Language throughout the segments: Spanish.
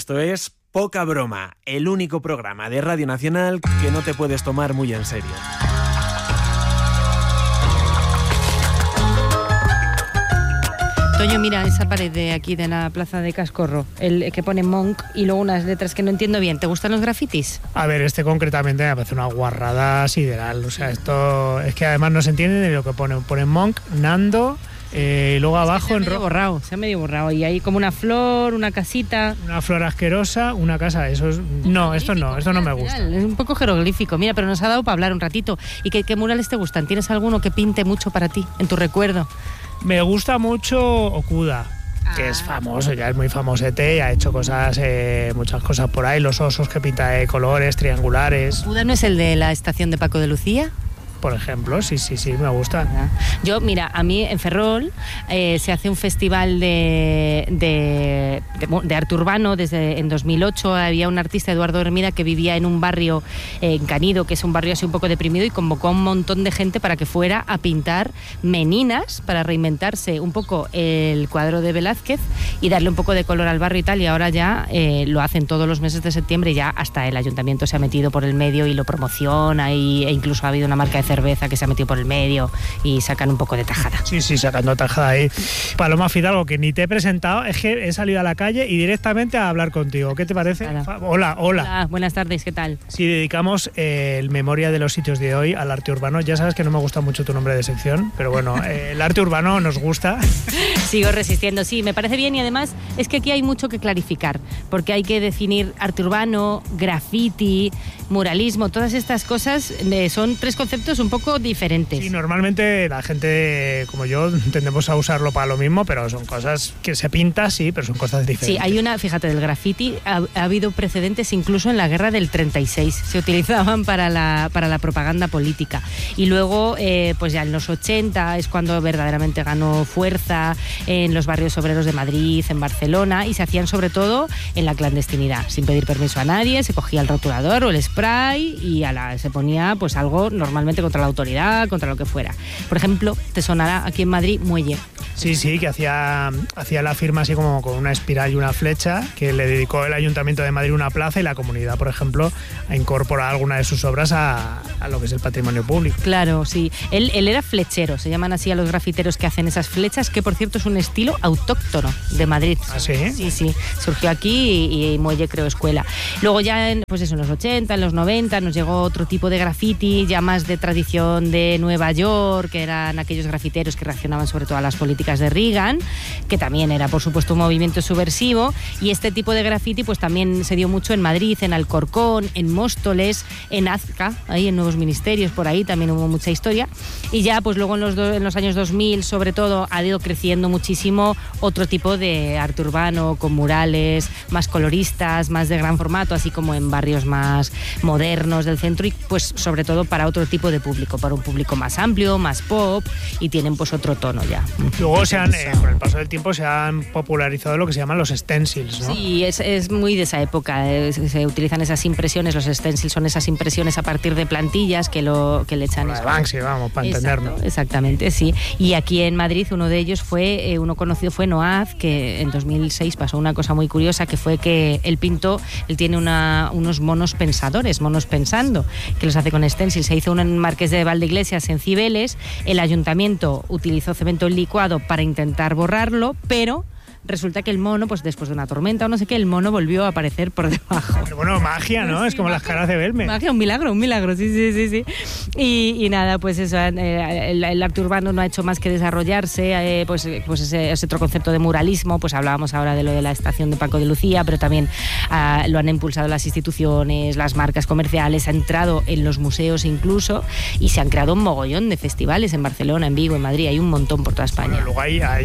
Esto es Poca Broma, el único programa de Radio Nacional que no te puedes tomar muy en serio. Toño, mira esa pared de aquí de la plaza de Cascorro, el que pone Monk y luego unas letras que no entiendo bien. ¿Te gustan los grafitis? A ver, concretamente me parece una guarrada sideral. O sea, esto es que además no se entiende ni lo que pone. Pone Monk, Nando, y luego abajo se ha medio borrado. Y hay como una flor, una casita. Una flor asquerosa, una casa. Esto no me gusta. Es un poco jeroglífico. Mira, pero nos ha dado para hablar un ratito. ¿Y qué murales te gustan? ¿Tienes alguno que pinte mucho para ti, en tu recuerdo? Me gusta mucho Okuda, que es famoso, ya es muy famosete y ha hecho muchas cosas por ahí. Los osos que pinta de colores, triangulares. ¿Okuda no es el de la estación de Paco de Lucía? Por ejemplo, sí, me gusta. Yo, mira, a mí en Ferrol se hace un festival de arte urbano. En 2008 había un artista, Eduardo Hermida, que vivía en un barrio en Canido, que es un barrio así un poco deprimido, y convocó a un montón de gente para que fuera a pintar meninas, para reinventarse un poco el cuadro de Velázquez y darle un poco de color al barrio y tal. Y ahora ya lo hacen todos los meses de septiembre, y ya hasta el ayuntamiento se ha metido por el medio y lo promociona, e incluso ha habido una marca de cerveza que se ha metido por el medio y sacan un poco de tajada. Sí, sacando tajada ahí. Paloma Fidalgo, que ni te he presentado, es que he salido a la calle y directamente a hablar contigo. ¿Qué te parece? Hola, buenas tardes, ¿qué tal? Si dedicamos el memoria de los sitios de hoy al arte urbano, ya sabes que no me gusta mucho tu nombre de sección, pero bueno, el arte urbano nos gusta. Sigo resistiendo, sí, me parece bien, y además es que aquí hay mucho que clarificar, porque hay que definir arte urbano, graffiti, muralismo, todas estas cosas son tres conceptos un poco diferentes. Sí, normalmente la gente como yo tendemos a usarlo para lo mismo, pero son cosas que se pinta, sí, pero son cosas diferentes. Sí, fíjate, del graffiti ha habido precedentes incluso en la guerra del 36, se utilizaban para la propaganda política, y luego pues ya en los 80 es cuando verdaderamente ganó fuerza en los barrios obreros de Madrid, en Barcelona, y se hacían sobre todo en la clandestinidad, sin pedir permiso a nadie. Se cogía el rotulador o el spray y se ponía pues algo normalmente contra la autoridad, contra lo que fuera. Por ejemplo, te sonará aquí en Madrid Muelle. Sí, que hacía la firma así como con una espiral y una flecha, que le dedicó el Ayuntamiento de Madrid una plaza, y la comunidad, por ejemplo, ha incorporado alguna de sus obras a lo que es el patrimonio público. Claro, sí. Él era flechero, se llaman así a los grafiteros que hacen esas flechas, que por cierto es un estilo autóctono de Madrid. ¿Ah, sí? Sí, surgió aquí y Muelle creó escuela. Luego ya en los 80, en los 90 nos llegó otro tipo de graffiti, ya más de tradición de Nueva York, que eran aquellos grafiteros que reaccionaban sobre todo a las políticas de Reagan, que también era por supuesto un movimiento subversivo, y este tipo de graffiti pues también se dio mucho en Madrid, en Alcorcón, en Móstoles, en Azca, ahí en Nuevos Ministerios, por ahí también hubo mucha historia. Y ya pues luego en los años 2000 sobre todo ha ido creciendo muchísimo otro tipo de arte urbano, con murales más coloristas, más de gran formato, así como en barrios más modernos del centro, y pues sobre todo para otro tipo de público, para un público más amplio, más pop, y tienen pues otro tono ya. Luego con el paso del tiempo se han popularizado lo que se llaman los stencils, ¿no? Sí, es muy de esa época. Se utilizan esas impresiones, los stencils son esas impresiones a partir de plantillas que le echan. La de Banksy, vamos, para entendernos. Exactamente, sí. Y aquí en Madrid uno de ellos uno conocido fue Noaz, que en 2006 pasó una cosa muy curiosa, que fue que él tiene unos monos pensadores, monos pensando, que los hace con stencils. Se hizo uno en Marqués de Valdeiglesias, en Cibeles. El ayuntamiento utilizó cemento licuado para intentar borrarlo, pero resulta que el mono, pues después de una tormenta o no sé qué, el mono volvió a aparecer por debajo. Pero bueno, magia, ¿no? Sí, es como las caras de Belme. Magia, un milagro, sí. Y nada, pues eso, el arte urbano no ha hecho más que desarrollarse, pues ese otro concepto de muralismo, pues hablábamos ahora de lo de la estación de Paco de Lucía, pero también lo han impulsado las instituciones, las marcas comerciales, ha entrado en los museos incluso, y se han creado un mogollón de festivales en Barcelona, en Vigo, en Madrid, hay un montón por toda España. Bueno, luego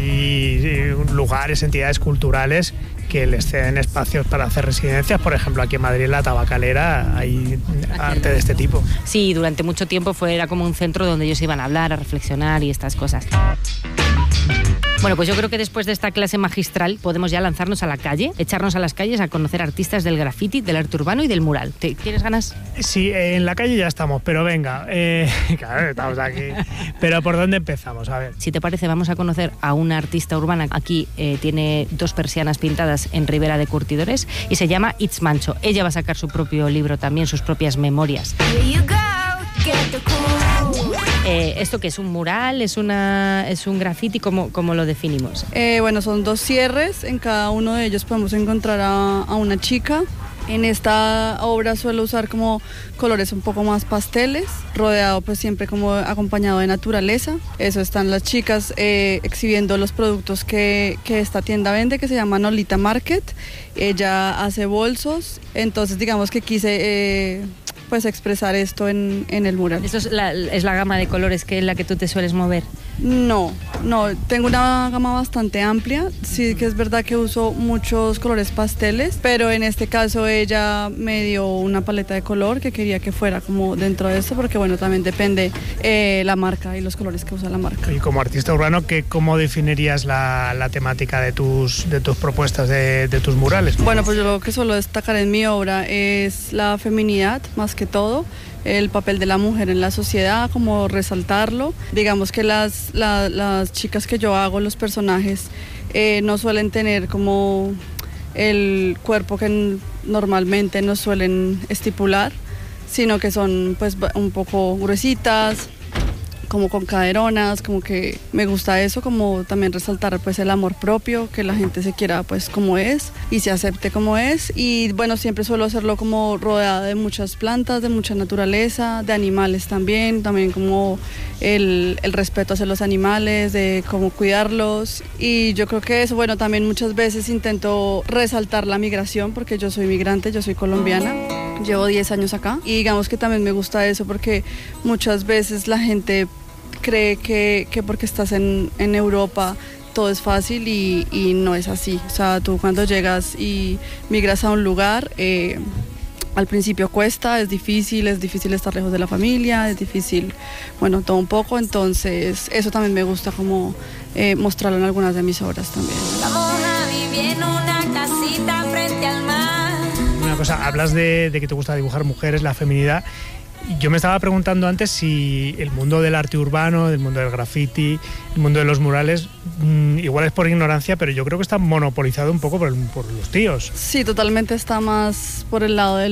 hay lugares, entidades culturales que les ceden espacios para hacer residencias. Por ejemplo, aquí en Madrid, en la Tabacalera, hay arte de este tipo. Sí, durante mucho tiempo era como un centro donde ellos iban a hablar, a reflexionar y estas cosas. Bueno, pues yo creo que después de esta clase magistral podemos ya lanzarnos a la calle, echarnos a las calles a conocer artistas del graffiti, del arte urbano y del mural. ¿Tienes ganas? Sí, en la calle ya estamos, pero venga, claro, estamos aquí. Pero ¿por dónde empezamos? A ver. Si te parece, vamos a conocer a una artista urbana. Aquí tiene 2 persianas pintadas en Ribera de Curtidores y se llama It's Mancho. Ella va a sacar su propio libro también, sus propias memorias. ¿Esto qué es? ¿Un mural? ¿Es un graffiti? ¿Cómo lo definimos? Bueno, son 2 cierres. En cada uno de ellos podemos encontrar a una chica. En esta obra suelo usar como colores un poco más pasteles, rodeado pues siempre como acompañado de naturaleza. Eso, están las chicas exhibiendo los productos que esta tienda vende, que se llama Nolita Market. Ella hace bolsos, entonces digamos que quise pues expresar esto en el mural. ¿Esto es la gama de colores que es la que tú te sueles mover? No, tengo una gama bastante amplia. Sí que es verdad que uso muchos colores pasteles, pero en este caso ella me dio una paleta de color que quería que fuera como dentro de esto, porque bueno, también depende la marca y los colores que usa la marca. Y como artista urbano, ¿cómo definirías la temática de tus propuestas, de tus murales? Bueno, pues yo lo que suelo destacar en mi obra es la feminidad, más que todo, el papel de la mujer en la sociedad, como resaltarlo. Digamos que las chicas que yo hago, los personajes, no suelen tener como el cuerpo que normalmente nos suelen estipular, sino que son pues un poco gruesitas, como con caderonas, como que me gusta eso, como también resaltar pues el amor propio, que la gente se quiera pues como es y se acepte como es. Y bueno, siempre suelo hacerlo como rodeada de muchas plantas, de mucha naturaleza, de animales también como el respeto hacia los animales, de cómo cuidarlos. Y yo creo que eso, bueno, también muchas veces intento resaltar la migración, porque yo soy migrante, yo soy colombiana. Llevo 10 años acá y digamos que también me gusta eso, porque muchas veces la gente cree que porque estás en Europa todo es fácil y no es así. O sea, tú cuando llegas y migras a un lugar, al principio cuesta, es difícil estar lejos de la familia, es difícil, bueno, todo un poco. Entonces eso también me gusta como mostrarlo en algunas de mis obras también. Vamos a vivir en una casita frente al mar. Una cosa, hablas de que te gusta dibujar mujeres, la feminidad. Yo me estaba preguntando antes si el mundo del arte urbano, el mundo del graffiti, el mundo de los murales, igual es por ignorancia, pero yo creo que está monopolizado un poco por los tíos. Sí, totalmente está más por el lado de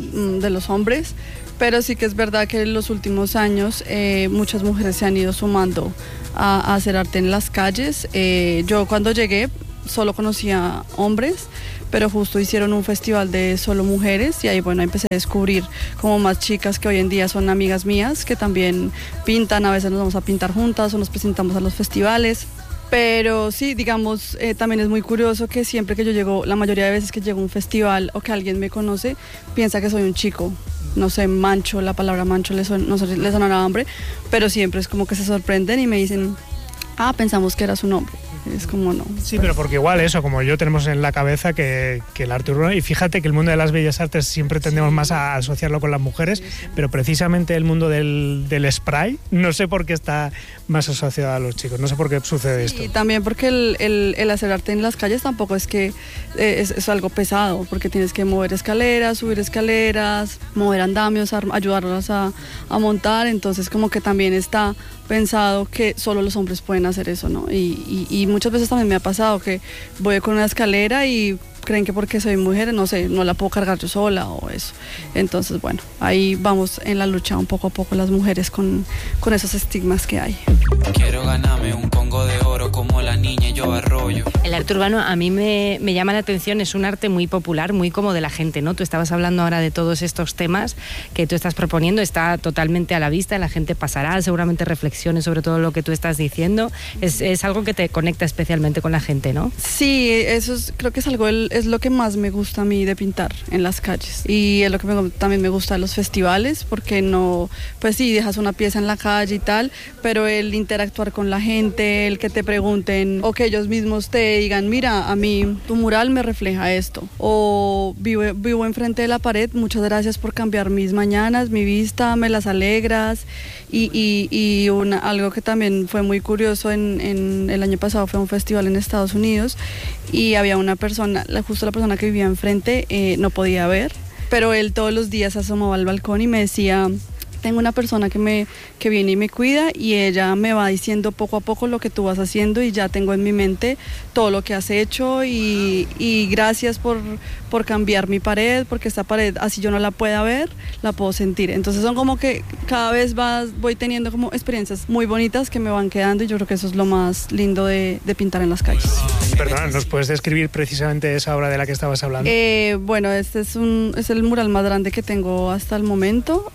los hombres, pero sí que es verdad que en los últimos años muchas mujeres se han ido sumando a hacer arte en las calles. Yo cuando llegué solo conocía hombres, pero justo hicieron un festival de solo mujeres y ahí bueno empecé a descubrir como más chicas que hoy en día son amigas mías, que también pintan, a veces nos vamos a pintar juntas o nos presentamos a los festivales. Pero sí, digamos, también es muy curioso que siempre que yo llego, la mayoría de veces que llego a un festival o que alguien me conoce, piensa que soy un chico. No sé, mancho, la palabra mancho no sé, le sonará a hombre, pero siempre es como que se sorprenden y me dicen, pensamos que eras un hombre. Es como no. Sí, pero porque igual eso, como yo tenemos en la cabeza que el arte urbano, y fíjate que el mundo de las bellas artes siempre tendemos más a asociarlo con las mujeres, pero precisamente el mundo del spray, no sé por qué está más asociado a los chicos, no sé por qué sucede esto. Y también porque el hacer arte en las calles tampoco es que es algo pesado, porque tienes que mover escaleras, subir escaleras, mover andamios, ayudarlas a montar, entonces como que también está pensado que solo los hombres pueden hacer eso, ¿no? Y muchas veces también me ha pasado que voy con una escalera y creen que porque soy mujer, no sé, no la puedo cargar yo sola o eso. Entonces, bueno, ahí vamos en la lucha un poco a poco las mujeres con esos estigmas que hay. Quiero ganarme un congo de oro como la niña y yo arroyo. El arte urbano a mí me llama la atención, es un arte muy popular, muy como de la gente, ¿no? Tú estabas hablando ahora de todos estos temas que tú estás proponiendo, está totalmente a la vista, la gente pasará, seguramente reflexione sobre todo lo que tú estás diciendo. Es algo que te conecta especialmente con la gente, ¿no? Sí, eso creo que es lo que más me gusta a mí de pintar en las calles. Y es lo que también me gusta de los festivales, porque no, pues sí, dejas una pieza en la calle y tal, pero el interactuar con la gente, el que te pregunte pregunten o que ellos mismos te digan, mira, a mí tu mural me refleja esto, o vivo enfrente de la pared, muchas gracias por cambiar mis mañanas, mi vista, me las alegras. Y algo que también fue muy curioso en el año pasado fue un festival en Estados Unidos y había una persona, justo la persona que vivía enfrente no podía ver, pero él todos los días asomaba al balcón y me decía, tengo una persona que viene y me cuida y ella me va diciendo poco a poco lo que tú vas haciendo y ya tengo en mi mente todo lo que has hecho y gracias por cambiar mi pared, porque esta pared, así yo no la pueda ver, la puedo sentir. Entonces son como que cada vez voy teniendo como experiencias muy bonitas que me van quedando y yo creo que eso es lo más lindo de pintar en las calles. Perdona, ¿nos puedes describir precisamente esa obra de la que estabas hablando? Bueno, este es el mural más grande que tengo hasta el momento.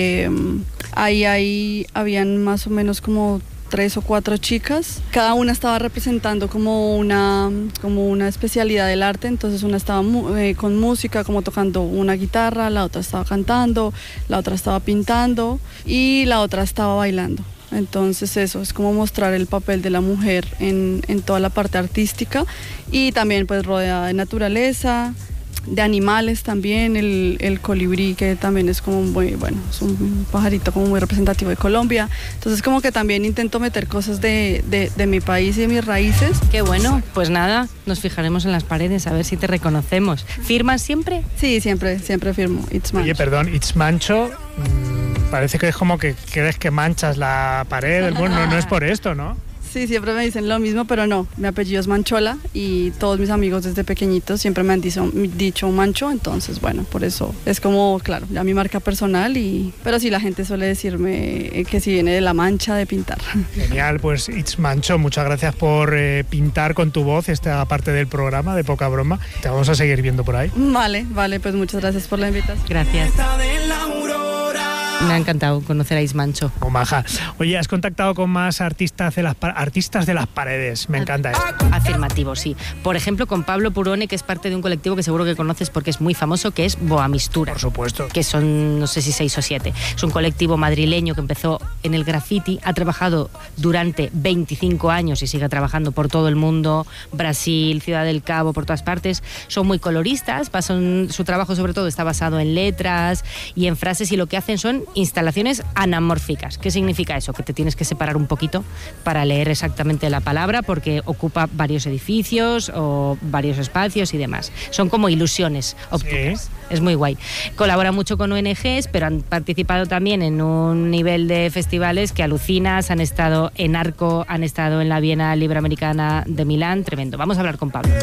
Ahí habían más o menos como 3 o 4 chicas. Cada una estaba representando como una especialidad del arte. Entonces una estaba con música, como tocando una guitarra, la otra estaba cantando, la otra estaba pintando y la otra estaba bailando. Entonces eso es como mostrar el papel de la mujer en toda la parte artística y también pues rodeada de naturaleza, de animales también, el colibrí que también es como muy, bueno, es un pajarito como muy representativo de Colombia. Entonces como que también intento meter cosas de mi país y de mis raíces. Qué bueno, pues nada, nos fijaremos en las paredes a ver si te reconocemos. ¿Firmas siempre? Sí, siempre firmo. It's Mancho. Oye, perdón, It's Mancho, parece que es como que crees que manchas la pared, bueno, no es por esto, ¿no? Sí, siempre me dicen lo mismo, pero no, mi apellido es Manchola y todos mis amigos desde pequeñitos siempre me han dicho Mancho, entonces bueno, por eso es como, claro, ya mi marca personal, pero sí la gente suele decirme que si viene de la mancha de pintar. Genial, pues It's Mancho, muchas gracias por pintar con tu voz esta parte del programa de Poca Broma, te vamos a seguir viendo por ahí. Vale, pues muchas gracias por la invitación. Gracias. Me ha encantado conocer a Ismancho. Oh, maja. Oye, ¿has contactado con más artistas de las paredes? Me encanta eso. Afirmativo, sí. Por ejemplo, con Pablo Purone, que es parte de un colectivo que seguro que conoces porque es muy famoso, que es Boamistura. Por supuesto. Que son, no sé si 6 o 7. Es un colectivo madrileño que empezó en el graffiti, ha trabajado durante 25 años y sigue trabajando por todo el mundo, Brasil, Ciudad del Cabo, por todas partes. Son muy coloristas, su trabajo sobre todo está basado en letras y en frases y lo que hacen son instalaciones anamórficas. ¿Qué significa eso? Que te tienes que separar un poquito para leer exactamente la palabra porque ocupa varios edificios o varios espacios y demás. Son como ilusiones ópticas. ¿Sí? Es muy guay. Colabora mucho con ONGs, pero han participado también en un nivel de festivales que alucinas. Han estado en Arco, han estado en la Bienal Iberoamericana de Milán. Tremendo. Vamos a hablar con Pablo.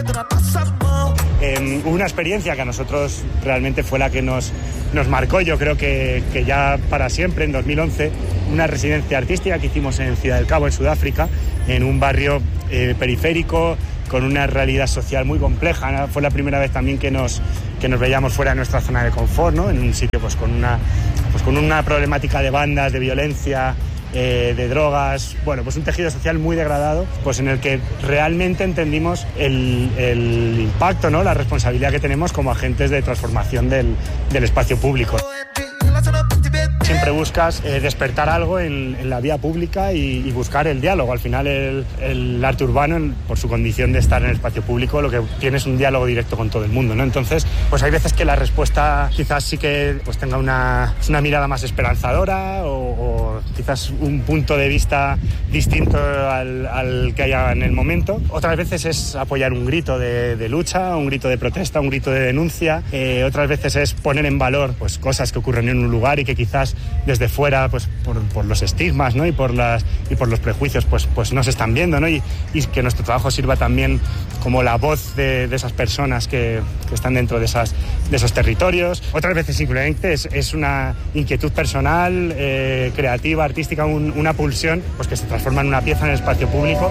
Una experiencia que a nosotros realmente fue la que nos marcó, yo creo que ya para siempre, en 2011, una residencia artística que hicimos en Ciudad del Cabo, en Sudáfrica, en un barrio periférico, con una realidad social muy compleja, ¿no? Fue la primera vez también que nos veíamos fuera de nuestra zona de confort, ¿no? En un sitio con una problemática de bandas, de violencia, de drogas, bueno, pues un tejido social muy degradado, pues en el que realmente entendimos el impacto, ¿no? La responsabilidad que tenemos como agentes de transformación del espacio público. Siempre buscas despertar algo en la vía pública y buscar el diálogo. Al final el arte urbano, por su condición de estar en el espacio público, lo que tiene es un diálogo directo con todo el mundo, ¿no? Entonces, pues hay veces que la respuesta quizás sí que pues tenga una mirada más esperanzadora o quizás un punto de vista distinto al que haya en el momento. Otras veces es apoyar un grito de lucha, un grito de protesta, un grito de denuncia. Otras veces es poner en valor pues cosas que ocurren en un lugar y que quizás desde fuera, pues por los estigmas, ¿no? y por los prejuicios, pues no se están viendo, ¿no? Y que nuestro trabajo sirva también como la voz de esas personas que están dentro de esos territorios. Otras veces simplemente es una inquietud personal, creativa, artística, una pulsión, pues que se transforma en una pieza en el espacio público.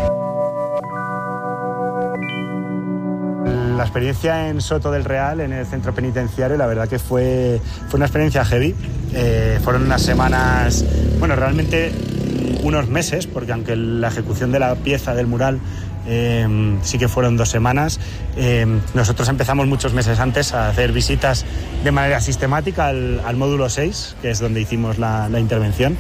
La experiencia en Soto del Real, en el centro penitenciario, la verdad que fue una experiencia heavy. Fueron unas semanas, bueno, realmente unos meses, porque aunque la ejecución de la pieza del mural sí que fueron 2 semanas. Nosotros empezamos muchos meses antes a hacer visitas de manera sistemática al módulo 6, que es donde hicimos la intervención,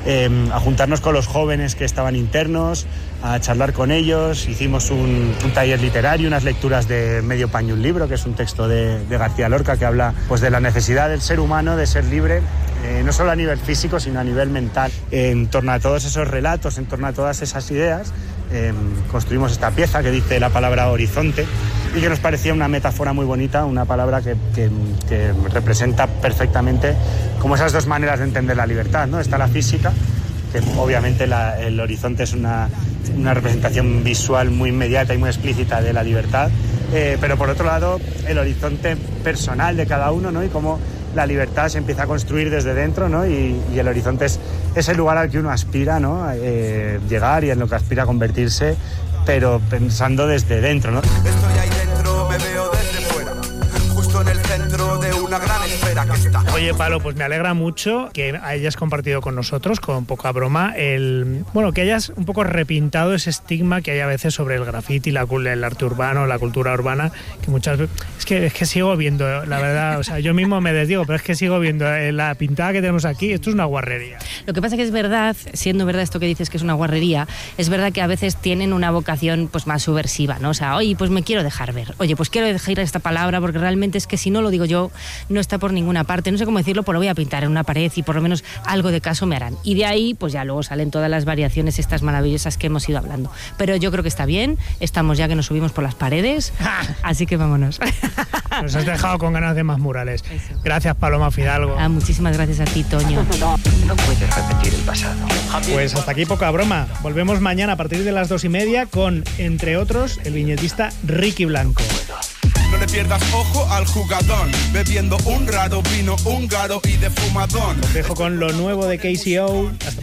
a juntarnos con los jóvenes que estaban internos, a charlar con ellos. Hicimos un taller literario, unas lecturas de Medio paño un libro, que es un texto de García Lorca que habla pues de la necesidad del ser humano de ser libre, no solo a nivel físico, sino a nivel mental. En torno a todos esos relatos, en torno a todas esas ideas, construimos esta pieza que dice la palabra horizonte y que nos parecía una metáfora muy bonita, una palabra que representa perfectamente como esas 2 maneras de entender la libertad, ¿no? Está la física, que obviamente el horizonte es una representación visual muy inmediata y muy explícita de la libertad, pero por otro lado el horizonte personal de cada uno, ¿no? Y cómo la libertad se empieza a construir desde dentro, ¿no? Y el horizonte es el lugar al que uno aspira, ¿no? Llegar, y en lo que aspira a convertirse, pero pensando desde dentro, ¿no? Estoy ahí dentro, me veo desde fuera, justo en el centro de una gran esfera que está. Oye, Palo, pues me alegra mucho que hayas compartido con nosotros, con poca broma, que hayas un poco repintado ese estigma que hay a veces sobre el graffiti, el arte urbano, la cultura urbana, que muchas veces... Es que sigo viendo, la verdad, o sea, yo mismo me desdigo, pero es que sigo viendo la pintada que tenemos aquí, esto es una guarrería. Lo que pasa es que es verdad, siendo verdad esto que dices que es una guarrería, es verdad que a veces tienen una vocación pues más subversiva, ¿no? O sea, oye, pues me quiero dejar ver, oye, pues quiero dejar esta palabra porque realmente es que si no lo digo yo, no está por ninguna parte, no sé cómo decirlo, pues lo voy a pintar en una pared y por lo menos algo de caso me harán. Y de ahí, pues ya luego salen todas las variaciones estas maravillosas que hemos ido hablando. Pero yo creo que está bien, estamos ya que nos subimos por las paredes, así que vámonos. Nos has dejado con ganas de más murales. Eso. Gracias, Paloma Fidalgo. Muchísimas gracias a ti, Toño. No puedes repetir el pasado. Pues hasta aquí poca broma. Volvemos mañana a partir de las 2:30 con, entre otros, el viñetista Ricky Blanco. No le pierdas ojo al jugador, bebiendo un raro vino húngaro y de fumadón. Os dejo con lo nuevo de KCO. Hasta